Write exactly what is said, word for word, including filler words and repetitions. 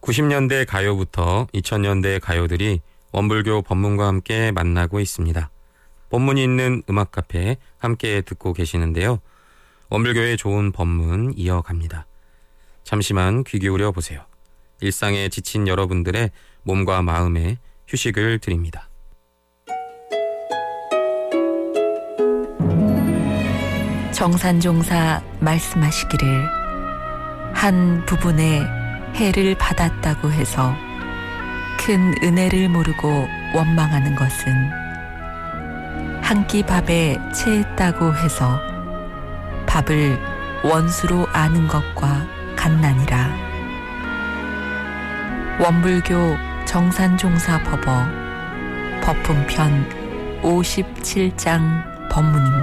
구십 년대 가요부터 이천 년대 가요들이 원불교 법문과 함께 만나고 있습니다. 법문이 있는 음악 카페 함께 듣고 계시는데요. 원불교의 좋은 법문 이어갑니다. 잠시만 귀 기울여 보세요. 일상에 지친 여러분들의 몸과 마음에 휴식을 드립니다. 정산종사 말씀하시기를 한 부분에 해를 받았다고 해서 큰 은혜를 모르고 원망하는 것은 한 끼 밥에 체했다고 해서 밥을 원수로 아는 것과 같나니라. 원불교 정산종사 법어 법품편 오십칠 장 법문입니다.